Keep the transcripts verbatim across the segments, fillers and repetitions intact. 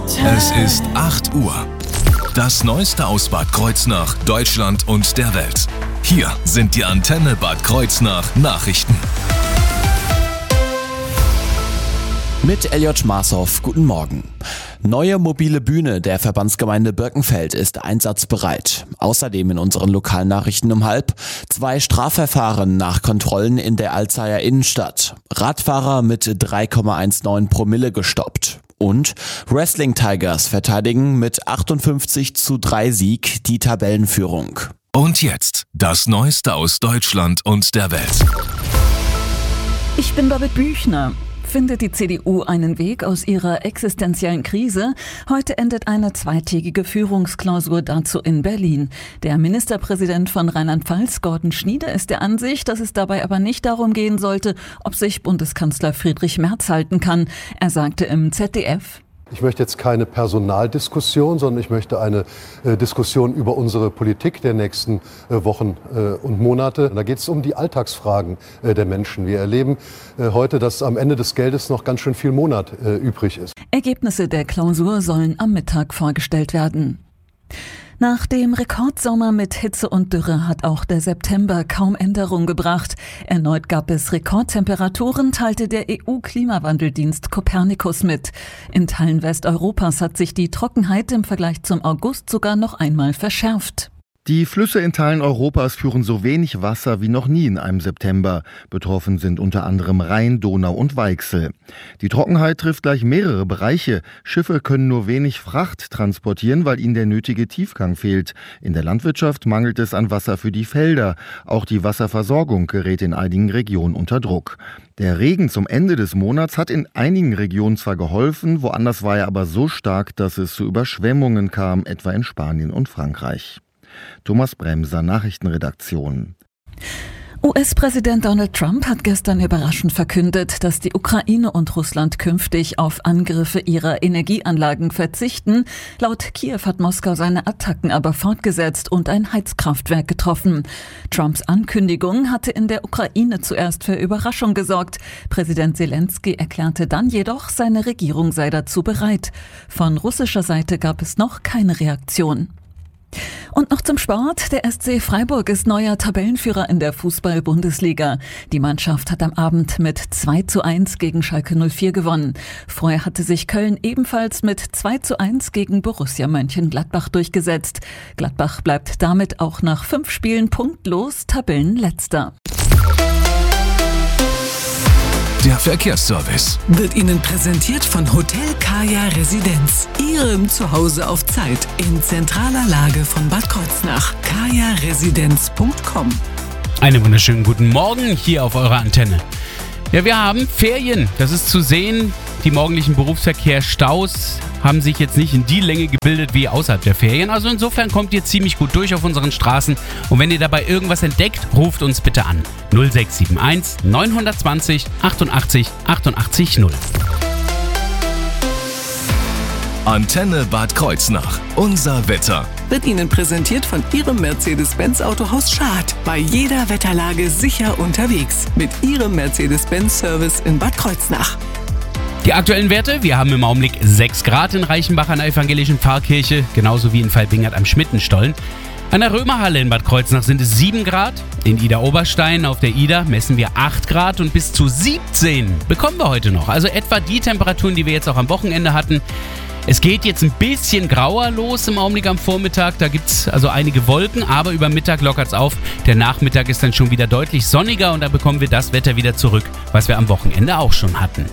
Es ist acht Uhr. Das Neueste aus Bad Kreuznach, Deutschland und der Welt. Hier sind die Antenne Bad Kreuznach Nachrichten. Mit Elliot Schmarshoff, guten Morgen. Neue mobile Bühne der Verbandsgemeinde Birkenfeld ist einsatzbereit. Außerdem in unseren Lokalnachrichten um halb zwei Strafverfahren nach Kontrollen in der Alzeyer Innenstadt. Radfahrer mit drei Komma neunzehn Promille gestoppt. Und Wrestling Tigers verteidigen mit achtundfünfzig zu drei Sieg die Tabellenführung. Und jetzt das Neueste aus Deutschland und der Welt. Ich bin Babette Büchner. Findet die C D U einen Weg aus ihrer existenziellen Krise? Heute endet eine zweitägige Führungsklausur dazu in Berlin. Der Ministerpräsident von Rheinland-Pfalz, Gordon Schnieder, ist der Ansicht, dass es dabei aber nicht darum gehen sollte, ob sich Bundeskanzler Friedrich Merz halten kann. Er sagte im Z D F: Ich möchte jetzt keine Personaldiskussion, sondern ich möchte eine äh, Diskussion über unsere Politik der nächsten äh, Wochen äh, und Monate. Da geht es um die Alltagsfragen äh, der Menschen. Wir erleben äh, heute, dass am Ende des Geldes noch ganz schön viel Monat äh, übrig ist. Ergebnisse der Klausur sollen am Mittag vorgestellt werden. Nach dem Rekordsommer mit Hitze und Dürre hat auch der September kaum Änderung gebracht. Erneut gab es Rekordtemperaturen, teilte der E U-Klimawandeldienst Copernicus mit. In Teilen Westeuropas hat sich die Trockenheit im Vergleich zum August sogar noch einmal verschärft. Die Flüsse in Teilen Europas führen so wenig Wasser wie noch nie in einem September. Betroffen sind unter anderem Rhein, Donau und Weichsel. Die Trockenheit trifft gleich mehrere Bereiche. Schiffe können nur wenig Fracht transportieren, weil ihnen der nötige Tiefgang fehlt. In der Landwirtschaft mangelt es an Wasser für die Felder. Auch die Wasserversorgung gerät in einigen Regionen unter Druck. Der Regen zum Ende des Monats hat in einigen Regionen zwar geholfen, woanders war er aber so stark, dass es zu Überschwemmungen kam, etwa in Spanien und Frankreich. Thomas Bremser, Nachrichtenredaktion. U S-Präsident Donald Trump hat gestern überraschend verkündet, dass die Ukraine und Russland künftig auf Angriffe ihrer Energieanlagen verzichten. Laut Kiew hat Moskau seine Attacken aber fortgesetzt und ein Heizkraftwerk getroffen. Trumps Ankündigung hatte in der Ukraine zuerst für Überraschung gesorgt. Präsident Zelensky erklärte dann jedoch, seine Regierung sei dazu bereit. Von russischer Seite gab es noch keine Reaktion. Und noch zum Sport. Der S C Freiburg ist neuer Tabellenführer in der Fußball-Bundesliga. Die Mannschaft hat am Abend mit zwei zu eins gegen Schalke null vier gewonnen. Vorher hatte sich Köln ebenfalls mit zwei zu eins gegen Borussia Mönchengladbach durchgesetzt. Gladbach bleibt damit auch nach fünf Spielen punktlos Tabellenletzter. Der Verkehrsservice wird Ihnen präsentiert von Hotel Kaya Residenz. Ihrem Zuhause auf Zeit in zentraler Lage von Bad Kreuznach. kaya residenz punkt com. Einen wunderschönen guten Morgen hier auf eurer Antenne. Ja, wir haben Ferien, das ist zu sehen. Die morgendlichen Berufsverkehrsstaus haben sich jetzt nicht in die Länge gebildet wie außerhalb der Ferien. Also insofern kommt ihr ziemlich gut durch auf unseren Straßen. Und wenn ihr dabei irgendwas entdeckt, ruft uns bitte an. null sechs sieben eins neun zwei null achtundachtzig achtundachtzig null. Antenne Bad Kreuznach. Unser Wetter wird Ihnen präsentiert von Ihrem Mercedes-Benz Autohaus Schad. Bei jeder Wetterlage sicher unterwegs. Mit Ihrem Mercedes-Benz-Service in Bad Kreuznach. Die aktuellen Werte, wir haben im Augenblick sechs Grad in Reichenbach an der evangelischen Pfarrkirche, genauso wie in Valbingert am Schmittenstollen. An der Römerhalle in Bad Kreuznach sind es sieben Grad, in Idar-Oberstein auf der Ida messen wir acht Grad und bis zu siebzehn bekommen wir heute noch. Also etwa die Temperaturen, die wir jetzt auch am Wochenende hatten. Es geht jetzt ein bisschen grauer los im Augenblick am Vormittag, da gibt es also einige Wolken, aber über Mittag lockert es auf. Der Nachmittag ist dann schon wieder deutlich sonniger und da bekommen wir das Wetter wieder zurück, was wir am Wochenende auch schon hatten.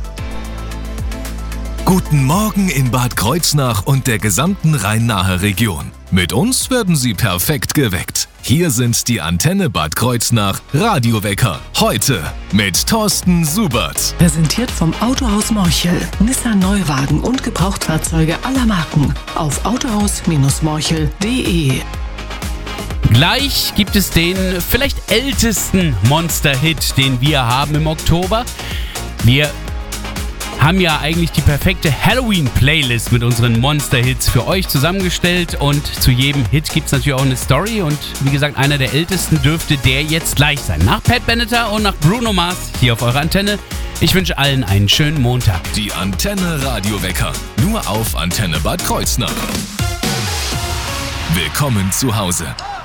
Guten Morgen in Bad Kreuznach und der gesamten Rhein-Nahe Region. Mit uns werden Sie perfekt geweckt. Hier sind die Antenne Bad Kreuznach Radiowecker. Heute mit Thorsten Subert. Präsentiert vom Autohaus Morchel. Nissan Neuwagen und Gebrauchtfahrzeuge aller Marken. Auf autohaus Morchel punkt de. Gleich gibt es den vielleicht ältesten Monster-Hit, den wir haben im Oktober. Wir haben ja eigentlich die perfekte Halloween-Playlist mit unseren Monster-Hits für euch zusammengestellt und zu jedem Hit gibt es natürlich auch eine Story und wie gesagt, einer der ältesten dürfte der jetzt gleich sein. Nach Pat Benatar und nach Bruno Mars hier auf eurer Antenne Ich wünsche allen einen schönen Montag. Die Antenne Radiowecker. Nur auf Antenne Bad Kreuznach. Willkommen zu Hause.